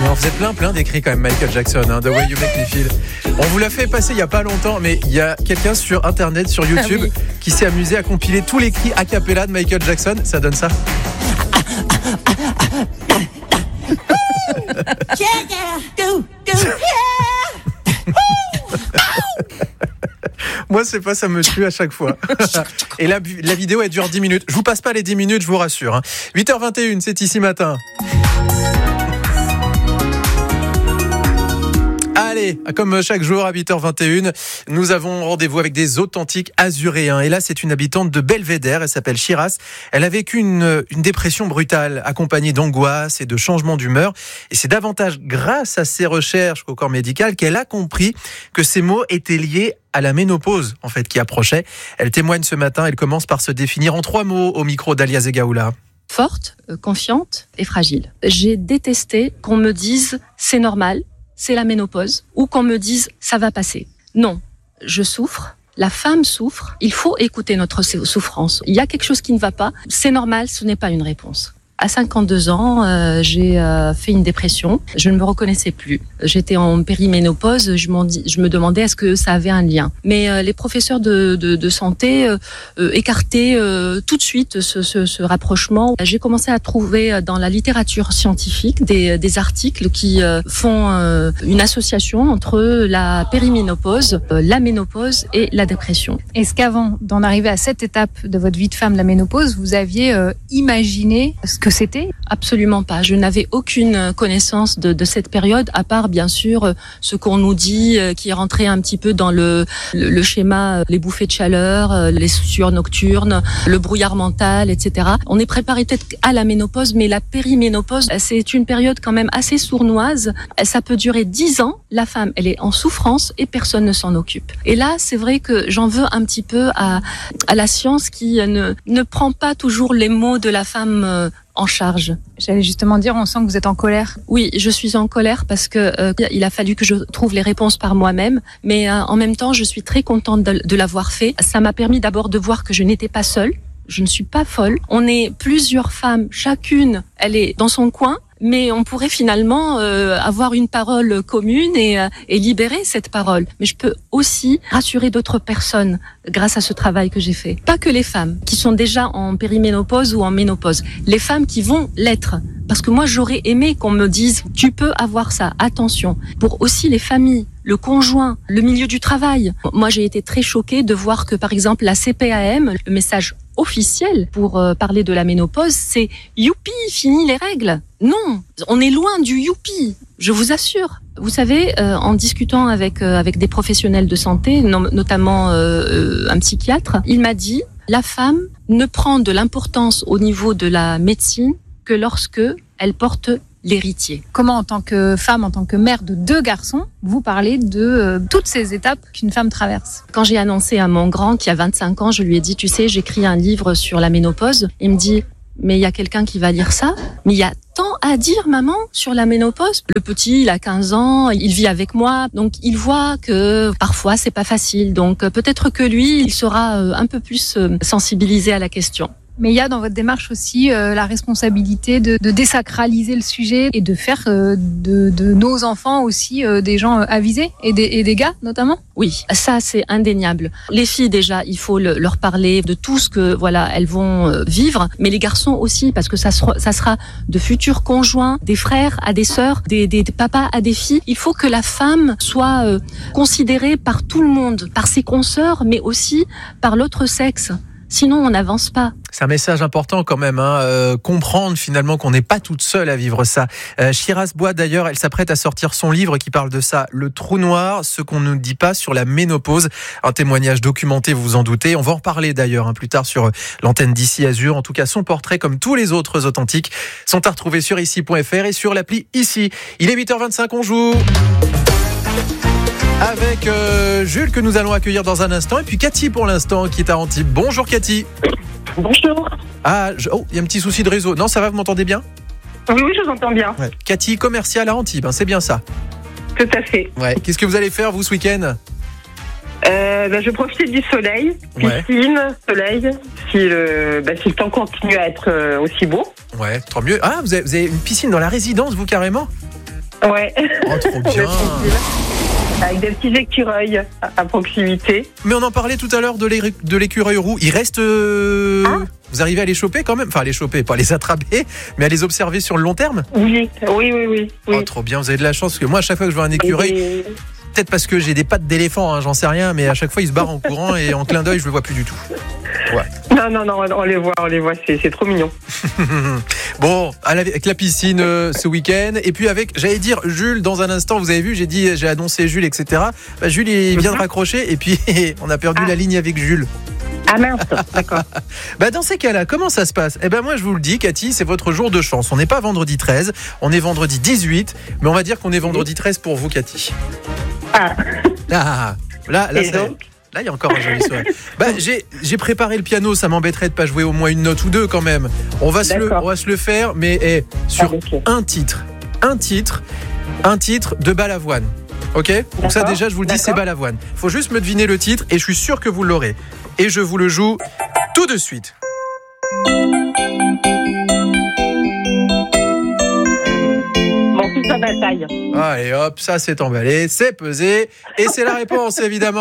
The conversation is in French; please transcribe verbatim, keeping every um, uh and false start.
On faisait plein plein d'écrits quand même, Michael Jackson, hein, The Way You Make Me Feel. On vous l'a fait passer il n'y a pas longtemps, mais il y a quelqu'un sur internet, sur YouTube, ah oui. qui s'est amusé à compiler tous les cris a cappella de Michael Jackson. Ça donne ça. Moi, c'est pas, ça me tue à chaque fois. Et la, la vidéo, elle dure dix minutes. Je vous passe pas les dix minutes, je vous rassure. Hein. huit heures vingt et une, c'est ici matin. Allez, comme chaque jour à huit heures vingt et une, nous avons rendez-vous avec des authentiques azuréens. Et là, c'est une habitante de Belvédère, elle s'appelle Shiraz. Elle a vécu une, une dépression brutale, accompagnée d'angoisse et de changements d'humeur. Et c'est davantage grâce à ses recherches au corps médical qu'elle a compris que ces maux étaient liés à la ménopause, en fait, qui approchait. Elle témoigne ce matin, elle commence par se définir en trois mots au micro d'Alia Zegaoula. Forte, confiante et fragile. J'ai détesté qu'on me dise « c'est normal ». C'est la ménopause, ou qu'on me dise « ça va passer ». Non, je souffre, la femme souffre, il faut écouter notre souffrance. Il y a quelque chose qui ne va pas, c'est normal, ce n'est pas une réponse. À cinquante-deux ans, euh, j'ai euh, fait une dépression. Je ne me reconnaissais plus. J'étais en périménopause. Je, m'en dis, je me demandais est-ce que ça avait un lien. Mais euh, les professeurs de, de, de santé euh, euh, écartaient euh, tout de suite ce, ce, ce rapprochement. J'ai commencé à trouver dans la littérature scientifique des, des articles qui euh, font euh, une association entre la périménopause, euh, la ménopause et la dépression. Est-ce qu'avant d'en arriver à cette étape de votre vie de femme, la ménopause, vous aviez euh, imaginé ce que c'était ? Absolument pas. Je n'avais aucune connaissance de, de cette période, à part bien sûr ce qu'on nous dit, qui est rentré un petit peu dans le, le, le schéma, les bouffées de chaleur, les sueurs nocturnes, le brouillard mental, et cetera. On est préparé peut-être à la ménopause, mais la périménopause, c'est une période quand même assez sournoise. Ça peut durer dix ans. La femme, elle est en souffrance et personne ne s'en occupe. Et là, c'est vrai que j'en veux un petit peu à, à la science qui ne, ne prend pas toujours les mots de la femme en charge. J'allais justement dire, on sent que vous êtes en colère. Oui, je suis en colère parce que euh, il a fallu que je trouve les réponses par moi-même, mais euh, en même temps, je suis très contente de, de l'avoir fait. Ça m'a permis d'abord de voir que je n'étais pas seule. Je ne suis pas folle. On est plusieurs femmes, chacune, elle est dans son coin. Mais on pourrait finalement euh, avoir une parole commune et, euh, et libérer cette parole. Mais je peux aussi rassurer d'autres personnes grâce à ce travail que j'ai fait. Pas que les femmes qui sont déjà en périménopause ou en ménopause. Les femmes qui vont l'être. Parce que moi, j'aurais aimé qu'on me dise « tu peux avoir ça, attention ». Pour aussi les familles, le conjoint, le milieu du travail. Moi, j'ai été très choquée de voir que, par exemple, la C P A M, le message officiel pour euh, parler de la ménopause, c'est « youpi, fini les règles ». Non, on est loin du youpi, je vous assure. Vous savez, euh, en discutant avec euh, avec des professionnels de santé, no- notamment euh, un psychiatre, il m'a dit « la femme ne prend de l'importance au niveau de la médecine que lorsque elle porte l'héritier ». Comment, en tant que femme, en tant que mère de deux garçons, vous parlez de euh, toutes ces étapes qu'une femme traverse ? Quand j'ai annoncé à mon grand qui a vingt-cinq ans, je lui ai dit « tu sais, j'écris un livre sur la ménopause ». Il me dit « mais il y a quelqu'un qui va lire ça ? Mais il y a tant à dire, maman, sur la ménopause. Le petit, il a quinze ans, il vit avec moi, donc il voit que parfois c'est pas facile. Donc peut-être que lui, il sera un peu plus sensibilisé à la question. Mais il y a dans votre démarche aussi euh, la responsabilité de, de désacraliser le sujet et de faire euh, de, de nos enfants aussi euh, des gens euh, avisés et des, et des gars notamment. Oui, ça c'est indéniable. Les filles déjà, il faut le, leur parler de tout ce que voilà elles vont euh, vivre, mais les garçons aussi parce que ça sera, ça sera de futurs conjoints, des frères à des sœurs, des, des, des papas à des filles. Il faut que la femme soit euh, considérée par tout le monde, par ses consoeurs, mais aussi par l'autre sexe. Sinon, on n'avance pas. C'est un message important quand même, hein, euh, comprendre finalement qu'on n'est pas toute seule à vivre ça. Euh, Shiraz Bois d'ailleurs, elle s'apprête à sortir son livre qui parle de ça, Le Trou Noir, ce qu'on ne dit pas sur la ménopause. Un témoignage documenté, vous vous en doutez. On va en reparler d'ailleurs hein, plus tard sur l'antenne d'Ici Azur. En tout cas, son portrait, comme tous les autres authentiques, sont à retrouver sur ici point f r et sur l'appli Ici. Il est huit heures vingt-cinq, on joue avec euh, Jules que nous allons accueillir dans un instant et puis Cathy pour l'instant qui est à Antibes. Bonjour Cathy. Bonjour. Ah, je... oh, il y a un petit souci de réseau. Non, ça va, vous m'entendez bien ? Oui, oui, je vous entends bien. Ouais. Cathy, commerciale à Antibes, hein, c'est bien ça ? Tout à fait. Ouais. Qu'est-ce que vous allez faire vous ce week-end ? euh, bah, Je vais profiter du soleil, piscine, ouais. soleil, si le, bah, si le temps continue à être euh, aussi beau. Ouais, tant mieux. Ah, vous avez, vous avez une piscine dans la résidence, vous, carrément ? Ouais. Oh, trop On est bien. tranquille. Avec des petits écureuils à, à proximité. Mais on en parlait tout à l'heure de l'é- de l'écureuil roux. Il reste. euh, Ah. Vous arrivez à les choper quand même? Enfin, à les choper, pas à les attraper, mais à les observer sur le long terme? Oui, oui, oui, oui. oui. Oh, trop bien, vous avez de la chance, parce que moi, à chaque fois que je vois un écureuil, Et- peut-être parce que j'ai des pattes d'éléphant, hein, j'en sais rien, mais à chaque fois, il se barre en courant et en clin d'œil, je le vois plus du tout. Non, non, non, on les voit, on les voit, c'est, c'est trop mignon. Bon, à la- avec la piscine euh, ce week-end, et puis avec, j'allais dire, Jules, dans un instant, vous avez vu, j'ai dit, j'ai annoncé Jules, et cetera. Bah, Jules, il vient de raccrocher, et puis on a perdu Ah. la ligne avec Jules. Ah mince, d'accord. Bah dans ces cas-là, comment ça se passe? Eh ben moi je vous le dis, Cathy, c'est votre jour de chance. On n'est pas vendredi treize, on est vendredi dix-huit, mais on va dire qu'on est vendredi treize pour vous, Cathy. Ah, Ah, là, là, et ça- donc là, il y a encore un joli soir. Bah, j'ai, j'ai préparé le piano, ça m'embêterait de pas jouer au moins une note ou deux quand même. On va se le, D'accord. on va se le faire, mais eh, sur Ah, ok. un titre, un titre, un titre de Balavoine. Ok? Donc ça D'accord, déjà, je vous le dis, c'est d'accord. Balavoine. Faut juste me deviner le titre et je suis sûr que vous l'aurez. Et je vous le joue tout de suite. Mon fils à bataille. Allez hop, ça c'est emballé, c'est pesé et c'est la réponse évidemment.